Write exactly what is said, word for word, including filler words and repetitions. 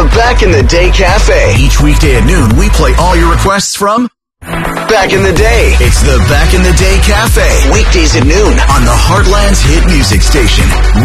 the Back in the Day Cafe. Each weekday at noon, we play all your requests from Back in the Day. It's the Back in the Day Cafe. Weekdays at noon on the Heartland's hit music station.